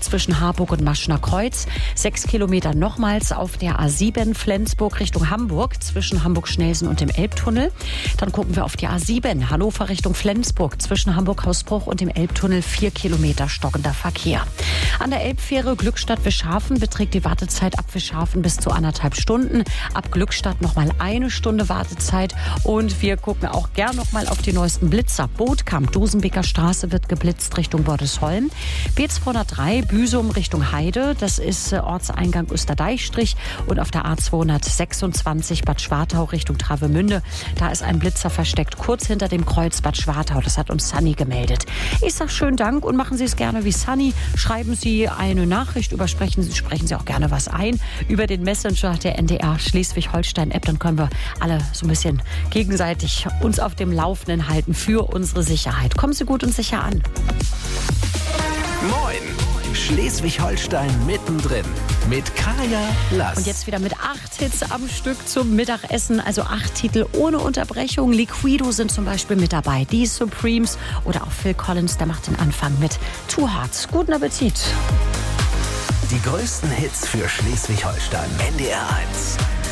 zwischen Harburg und Maschner Kreuz. 6 Kilometer nochmals auf der A7 Flensburg Richtung Hamburg zwischen Hamburg-Schnelsen und dem Elbtunnel. Dann gucken wir auf die A7 Hannover Richtung Flensburg zwischen Hamburg-Hausbruch und dem Elbtunnel. 4 Kilometer stockender Verkehr. An der Elbfähre Glückstadt-Wischhafen beträgt die Wartezeit ab Wischhafen bis zu 1,5 Stunden. Ab Glückstadt nochmal 1 Stunde Wartezeit. Und wir gucken auch gern nochmal auf die neuesten Blitzer. Bootkamp, Dosenbeker Straße wird geblitzt Richtung Bordesholm. B203 Büsum Richtung Heide. Das ist Ortseingang Österdeichstrich. Und auf der A226 Bad Schwartau Richtung Travemünde. Da ist ein Blitzer versteckt, kurz hinter dem Kreuz Bad Schwartau. Das hat uns Sunny gemeldet. Ich sage schönen Dank und machen Sie es gerne wie Sunny. Schreiben Sie eine Nachricht, sprechen Sie auch gerne was ein über den Messenger der NDR Schleswig-Holstein-App. Dann können wir alle so ein bisschen gegenseitig uns auf dem Laufenden halten für unsere Sicherheit. Kommen Sie gut und sicher an. Moin! Schleswig-Holstein mittendrin mit Kaya Lass. Und jetzt wieder mit 8 Hits am Stück zum Mittagessen. Also 8 Titel ohne Unterbrechung. Liquido sind zum Beispiel mit dabei. Die Supremes oder auch Phil Collins, der macht den Anfang mit Too Hard. Guten Appetit. Die größten Hits für Schleswig-Holstein. NDR 1.